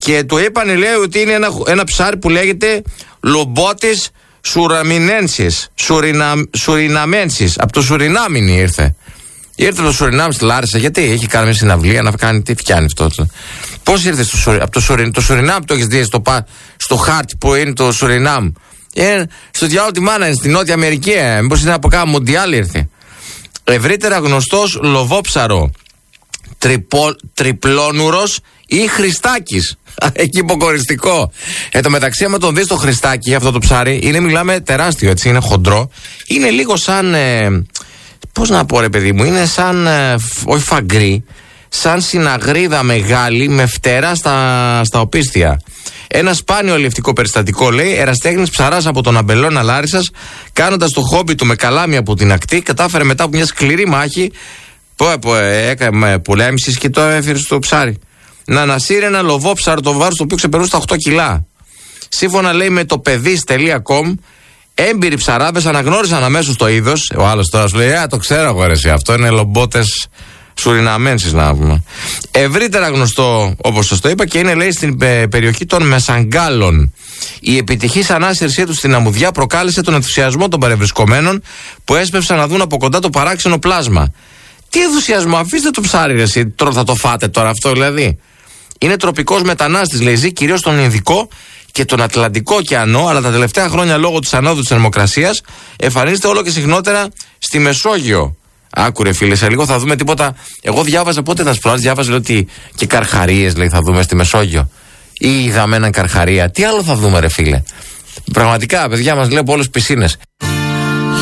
Και του είπαν, λέει, ότι είναι ένα ψάρι που λέγεται Λομπότης Σουραμινένσης, Σουριναμένσης. Από το Σουρινάμινι ήρθε. Ήρθε το Σουρινάμ στη Λάρισα. Γιατί έχει κάνει μια συναυλία να κάνει, τι φτιάνει αυτό. Πώς ήρθε από το Σουρινάμ, το έχεις δει στο χάρτη που είναι το Σουρινάμ. Στο διάλογο τη μάνα είναι στη Νότια Αμερική. Μήπως είναι από κάνα Μοντιάλ ήρθε. Ευρύτερα γνωστός λοβόψαρο τριπλόνουρος ή Χριστάκης. Εκεί υποκοριστικό. Εν τω μεταξύ, άμα τον δεις το Χριστάκι, αυτό το ψάρι, είναι, μιλάμε, τεράστιο, έτσι, είναι χοντρό. Είναι λίγο σαν. Πώς να πω, ρε παιδί μου, είναι σαν. Όχι φαγκρί, σαν συναγρίδα μεγάλη με φτερά στα οπίστια. Ένα σπάνιο αλλιευτικό περιστατικό, λέει, εραστέχνης ψαράς από τον Αμπελώνα Λάρισσας, κάνοντας το χόμπι του με καλάμι από την ακτή, κατάφερε μετά από μια σκληρή μάχη. Έκανε πολέμησης και το έφερε στο ψάρι. Να ανασύρει ένα λοβόψαρο, το βάρος το οποίο ξεπερνούσε τα 8 κιλά. Σύμφωνα, λέει, με το παιδίς.com, έμπειροι ψαράδες αναγνώρισαν αμέσως το είδος. Ο άλλος τώρα σου λέει, το ξέρω εγώ, ρε, αυτό είναι λομπότες Σουριναμένσης, να πούμε. Ευρύτερα γνωστό, όπως σας το είπα, και είναι, λέει, στην περιοχή των Μεσαγκάλων. Η επιτυχής ανάσυρσή του στην αμμουδιά προκάλεσε τον ενθουσιασμό των παρευρισκομένων, που έσπευσαν να δουν από κοντά το παράξενο πλάσμα. Τι ενθουσιασμό, αφήστε το ψάρι, ρε, εσύ, θα το φάτε τώρα αυτό, δηλαδή. Είναι τροπικός μετανάστης, λέει, ζει κυρίως στον Ινδικό και τον Ατλαντικό ωκεανό, αλλά τα τελευταία χρόνια, λόγω της ανόδου της θερμοκρασίας, εμφανίζεται όλο και συχνότερα στη Μεσόγειο. Άκουρε, φίλε, σε λίγο θα δούμε τίποτα. Εγώ διάβαζα, πότε ήταν σπουδάζει, διάβαζα, λέει, ότι και καρχαρίες, λέει, θα δούμε στη Μεσόγειο. Ή είδαμε έναν καρχαρία. Τι άλλο θα δούμε, ρε, φίλε. Πραγματικά, παιδιά, μας λέει από όλες τις πισίνες.